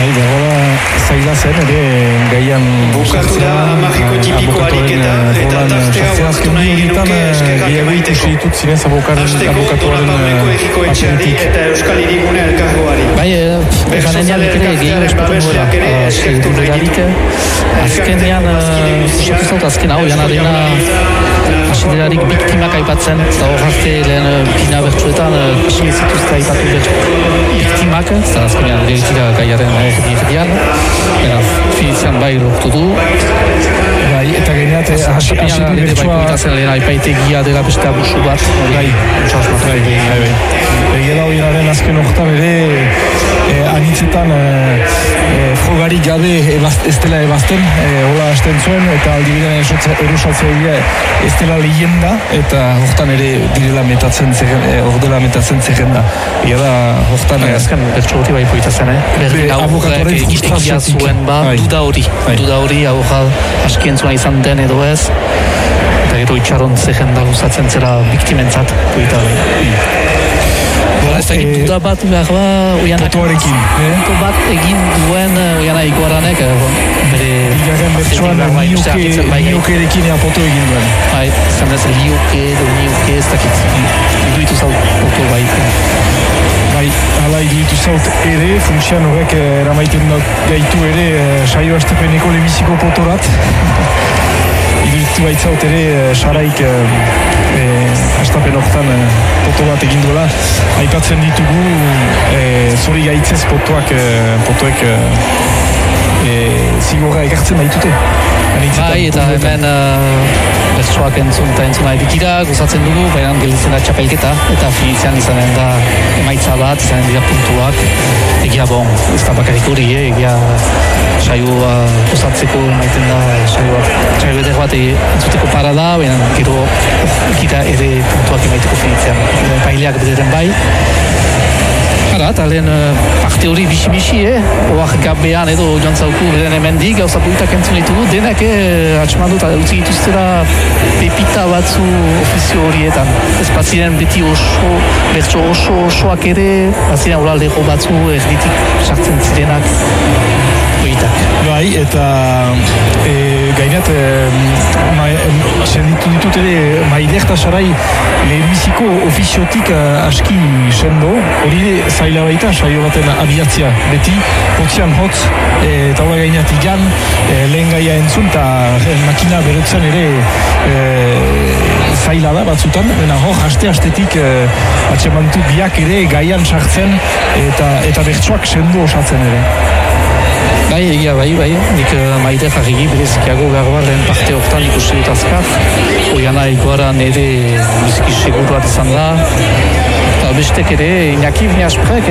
Begola zaila zen, ere gaian bukatu da magiko tipiko ariketa eta tartea huartu nahi genuke eskerrak emaiteko. Azteko Pableko egiko etxeari eta Euskal Hirigune elkargoari. Bertsozale elkartearen babesleak ere eskertu nahi ditu. Azkenean, azken hau, janarena asiderarik biktimak aipatzen, eta hor arte lehen bina bertsuetan zituzte aipatu biktimak, eta azkenean egitira gaiaren erdian, eta finitzean bai lortu du. Bai, eta gaineat, asipi bertsua... Lehen aipaitegia dela beste abusu bat, bai. Egela horiaren azken horretan ere, anitzetan frogarik gabe ez dela ebazten, hola hasten zuen, eta aldibidean erosatzea ez dela leyenda, eta horretan ere direla metatzen zerrenda. Ega da, horretan... Azken bertxogoti bai poitazen, berdin aurrak egia zuen duda hori, aurra askientzuna izan den edo ez, eta gero itxaron zerrenda guzatzen zera biktimentzat poita ez dakit duda bat behar ba potoarekin punto bat egin duen oiana iguaranek bere bigarren bertsuan niokerekin ea poto egin duen bai, zan ez nioke ez dakit iduitu zaut poto bai bai, hala iduitu zaut ere funksian horrek eramaiten gaitu ere saio astepeneko lebiziko potorat iduitu baitzaut ere saraik astapen horretan poto bat egin duela aipatzen ditugu zori gaitzez potoek zigorra ekartzen baitute bai, eta hemen bertsoak entzuna edikira gozatzen dugu, baina gelitzen da txapelketa eta finitzean izanen da emaitza bat, izanen dira puntuak egia bon, ez da bakarik hori egia saioa gozatzeko emaiten da saio eder bat entzuteko para da, baina gero egira ere puntuak emaiteko finitzean paileak bederen bai eta lehen parte hori bisi-bisi, oak gabean edo joan zauku beren hemendik, gauza politak entzun ditugu, denak atxeman dut, utzi dituztera pepita batzu ofizio horietan. Ez baziren beti bertso osoak ere, baziren hola lego batzu erditik sartzen zirenak politak. Bai, eta gainat, senditu ditut ere, Maider eta Sarai lehenbiziko ofiziotik aski sendo, hori zaila baita, saio baten abiatzia beti, hotzian hotz, eta hori gainat igan, lehen gaia entzun, eta makina berotzen ere zaila da batzutan, baina hor, haste-hastetik atxemantu biak ere gaian sartzen, eta bertsoak sendo osatzen ere. Bai, egia bai, nik Maider jarrigi berezikiago garba lehen parte horretan ikusi dut azkar. Oiana iguara nire biziki seguru bat izan da. Eta bestek ere, Iñaki Binaspek,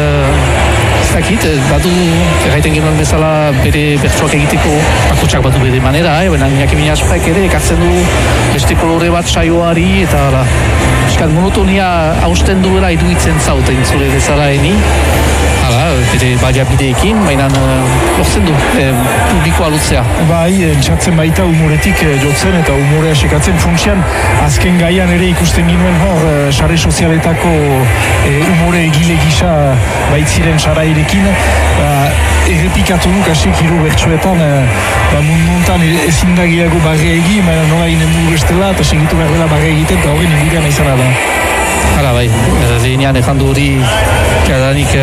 ez dakit, badu, erraiten genuen bezala bere bertsoak egiteko bakotxak badu bere manera, baina Iñaki Binaspek ere ekartzen du beste kolore bat saioari, eta eskat monotonia hausten duela iduitzen zauten zure bezala eni. Bere baliabideekin, baina lortzen du publikoa lutzea. Bai, entzatzen baita humoretik jotzen eta humorea sekatzen funtsian azken gaian ere ikusten ginuen hor sare sozialetako humore egile gisa baitziren sarairekin errepikatu duk asik hiru bertsuetan munduan ezindagiago barre egin, baina nola inen bestela eta segitu behar dela barre egiten eta horren ingurean izan da. Hala bai, lehenean ezan du hori kadanik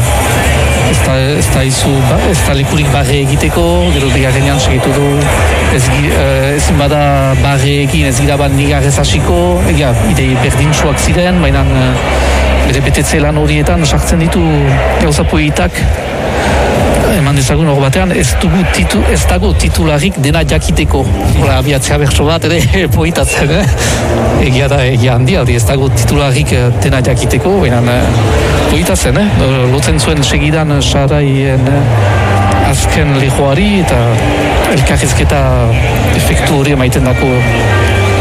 ez da lekurik barre egiteko, gero bigarrenean segitu du ezin bada barre egin ez gira bat nigarrez hasiko, idei berdintsuak ziren, baina bere betetze lan horietan sartzen ditu gauza poetak eman dezagun hor batean ez dago titularik dena jakiteko. Abiatzea bertso bat ere poetatzen, egia handia, ez dago titularik dena jakiteko, baina poetatzen, lotzen zuen segidan Saraien azken lehoari eta elkarrezketa efektu hori emaiten dako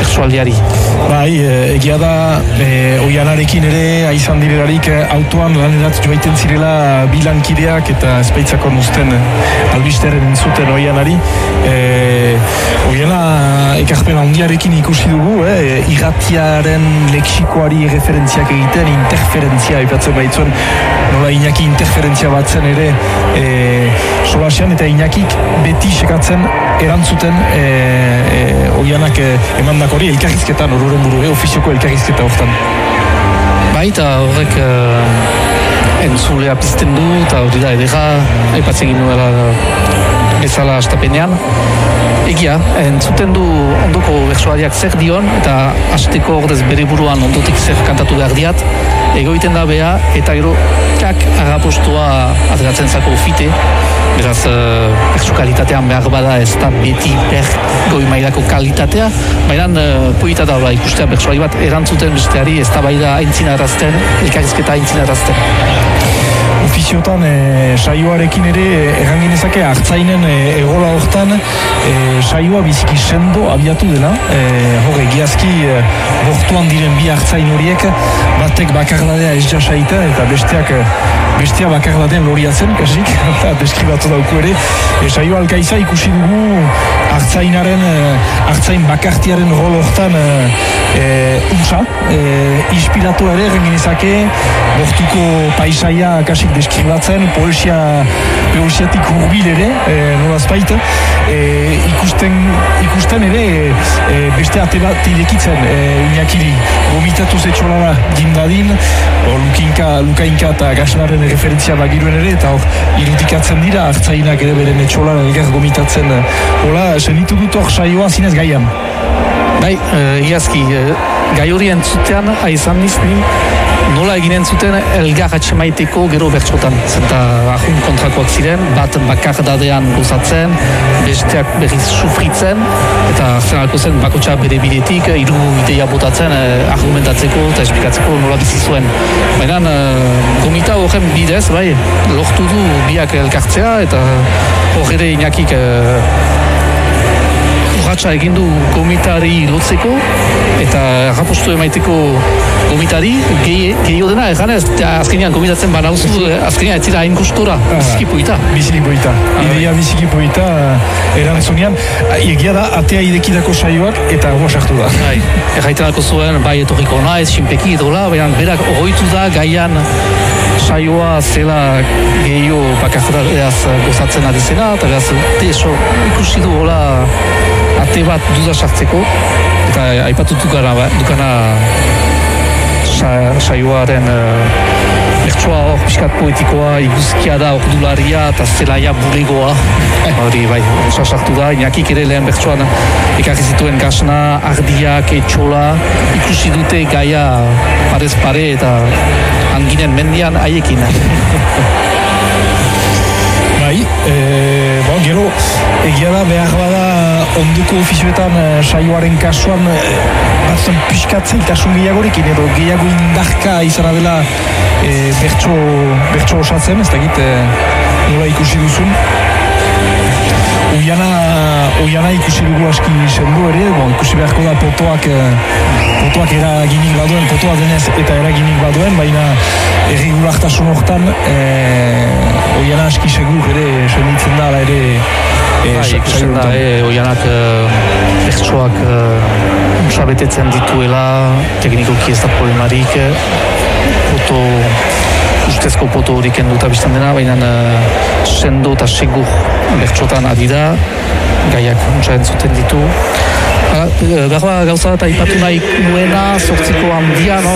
bertsualdiari. Bai, egia da Oianarekin ere aizan direlarik autoan lanerat joaiten zirela bilankideak eta espeitzako nuzten albisteren zuten Oianari. Oiana ekarpen handiarekin ikusi dugu, irratiaren leksikoari referentziak egiten, interferentzia aipatzen baitzuen, nola Iñaki interferentzia batzen ere solasean, eta Iñakik beti sekatzen erantzuten Oianak emandak hori elkarrizketan, ororen buru, ofizioko elkarrizketa hortan. Bai, eta horrek entzulea pizten du, eta hori da edera, aipatzen ginuela bezala astapenean. Egia, entzuten du ondoko bertsoariak zer dion, eta hasteko ordez bere buruan ondotik zer kantatu behar diat, egoiten da beha, eta gero kak agapostua ateratzen zako fite, beraz, bertso kalitatean behar bada ez da beti goi mailako kalitatea, baina poita da ikustea bertsoari bat erantzuten besteari ez da bai da aintzinarazten, elkarrizketa aintzinarazten. Ofiziotan saioarekin ere erranginezake hartzainen egola hortan saioa biziki sendo abiatu dela. Hor egiazki bortuan diren bi hartzain horiek batek bakarladea ez jasaita eta bestea bakarladen loriatzen, kasik, eta deskribatu dauko ere. Saioa alkaiza ikusi dugu hartzain bakartiaren rol hortan unsa, inspiratu ere erranginezake bortuko paisaia kasik deskribatzen, poesiatik hurbil ere, nolazpait, ikusten ere beste ate bat irekitzen Iñakiri, gomitatu zetxolara gindadin, Lukainka eta Gasnaren referentzia bagiruen ere, eta hor irudikatzen dira, hartzainak ere beren etxolara elgar gomitatzen, hola, senitu dut hor saioa zinez gaian. Bai, iazki, gai hori entzutean, aizan nizni, nola egin entzuten elgar atxemaiteko gero bertsotan. Zenta ahun kontrakoak ziren, bat bakardadean gozatzen, besteak berriz sufritzen, eta hartzen alko zen bakotxa bere bidetik, hiru ideia botatzen, argumentatzeko eta esplikatzeko nola bizi zuen. Baina gomita horren bidez, bai, lortu du biak elkartzea, eta hor ere Iñakik urratxa egin du gomitari lotzeko eta rapostu emaiteko gomitari gehiago dena eganez, azkenean gomitatzen banauzu, azkenean ez zira hain gustora, biziki poita. Ideia biziki poita erantzunean, egia da, atea idekidako saioak eta hor sartu da. Erraiten alko zuen, bai etorriko naiz, sinpeki edola, baina berak ogoitu da gaian saioa zela gehiago bakardadeaz gozatzen ari zena, eta beraz, ikusi du hola ate bat duda sartzeko, eta aipatu dukana saioaren bertsoa hor piskat poetikoa, iguzkia da ordularia eta zelaia bulegoa. Hori bai, osa sartu da, Iñakik ere lehen bertsoan ekarri zituen Gasna, Ardiak, Etxola, ikusi dute gaia parez pare eta anginen mendian haiekin. Bai, gero, egia da behar bada onduko ofizioetan saioaren kasuan batzen piskatzen kasun gehiagorekin edo gehiago indarka izan dela bertso osatzen, ez dakit nola ikusi duzun. Oiana ikusi dugu aski sendo ere, ikusi beharko da potoak eraginik baduen, potoa denez eta eraginik baduen, baina erregulartasun hortan Oiana aski segur ere senditzen da, ere ikusten da, Oianak bertsoak sabetetzen dituela, teknikoki ez da problemarik, ustezko poto horik enduta biztan dena, baina sendo eta segur bertsotan adi da, gaiak untsa entzuten ditu. Behar gauza eta ipatu nahi nuena, sortziko handian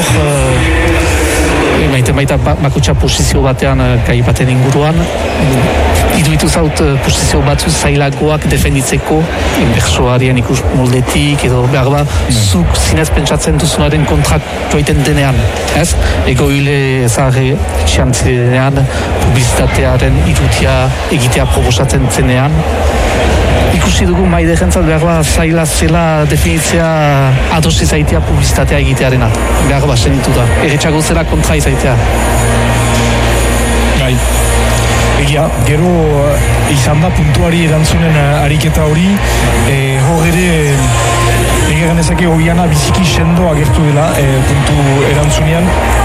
baita bakotxa posizio batean gai baten inguruan. Iduitu zaut posizio batzu zailagoak defenditzeko bertsoarien ikus moldetik edo behar zuk zinez pentsatzen duzunaren kontrak joiten denean. Ez? Egoile ezagre txantzidenean publizitatearen irutia egitea proposatzen zenean. Ikusi dugu maide jentzat behar zaila zela definitzea adosi zaitea publizitatea egitearena. Behar senitu da. Erretxago zela kontra izaitea. Bai. Egia, gero izan da puntuari erantzunen ariketa hori, hor ere egeran ezake Oiana biziki sendo agertu dela puntu erantzunean,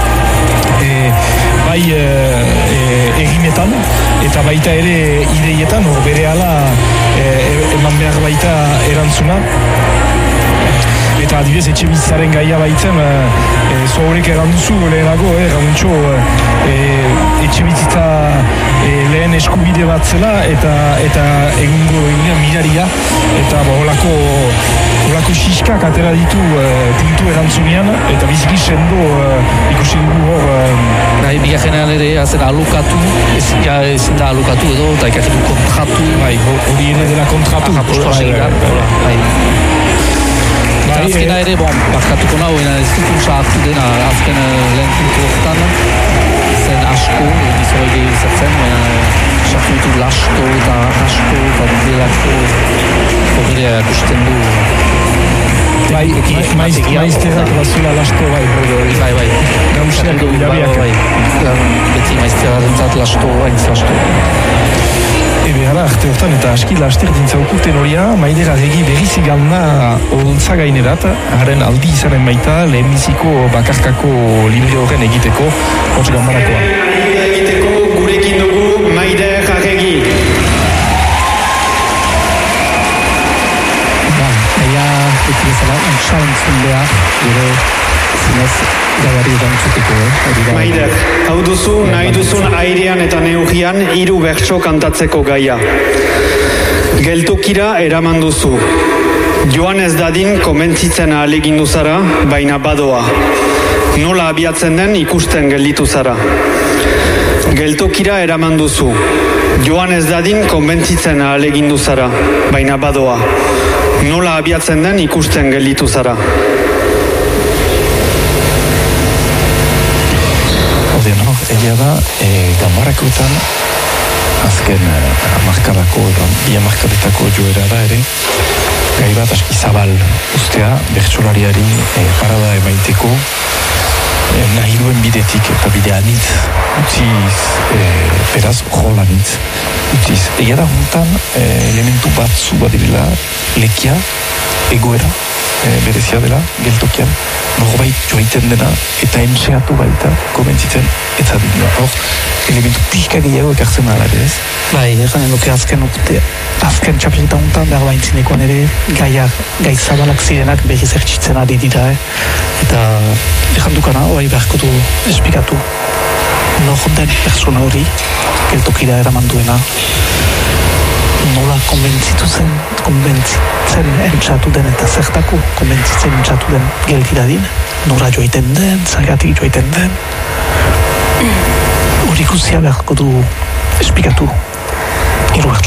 bai eginetan eta baita ere ideietan, hor bere ala eman behar baita erantzuna. Eta adibidez etxe bizitzaren gaia baitzen zorek erantzu lehenago, gamuntxo etxe bizitza lehen eskubide bat zela eta egungo miraria eta holako siskak atera ditu puntu erantzunean eta biziki sendo ikusi dugu hor. Bila general ere hazen alokatu, ezin da alokatu edo, eta ikaketu kontratu. Hori ere dela kontratu. Azkena ere, barkatuko nahu, ez dut hartu dena azken lehen puntu horretan, zen asko, nizoroi gehi izatzen, sartu ditu lasto eta asko eta dudelako horre akusten du. Maizterak bazula lasto bai. Gauziak irabiak. Beti maizterak entzat lasto, hainz lasto. Gara, arte hortan eta aski laster dintzaukurten horia, Maidera egi berriz igalna oltza gainerat, haren aldi izanen baita, lehenbiziko bakarkako libre horren egiteko, hotz gambarakoa. Egiteko gurekin dugu Maider Arregi. Ea, beti bezala, untxalentzun behar, gero zinez gaiari erantzuteko. Maider, hau duzu, nahi duzun airean eta neurrian 3 bertso kantatzeko gaia. Geltokira eraman duzu. Joan ez dadin komentzitzen ahalegindu zara, baina badoa. Nola abiatzen den ikusten gelditu zara. Geltokira eraman duzu. Joan ez dadin komentzitzen ahalegindu zara, baina badoa. Nola abiatzen den ikusten gelditu zara. Egia da, gambarakoetan azken amarkadako edo bi amarkadetako joera da ere gai bat aski zabal ustea bertsolariari parada emaiteko nahi duen bidetik eta bide anitz utziz, beraz rol anitz utziz. Egia da hontan elementu batzu badirela lekia, egoera berezia dela, geltokian norbait joaiten dena eta entxeatu baita komentzitzen etzadina. Hor, elementu pixka gehiago ekartzen ala ere ez? Bai, erranen duke azken txapeleta hontan behar baintzinekoan ere gai zabalak zirenak berriz ertsitzen ari dira, eta errandukana hori beharko du esplikatu nor den persona hori geltokira eraman duena, nola konbentzitzen entxatu den eta zertako konbentzitzen entxatu den geldiradin, nora joaiten den, zagatik joaiten den, hori guzia beharko du esplikatu.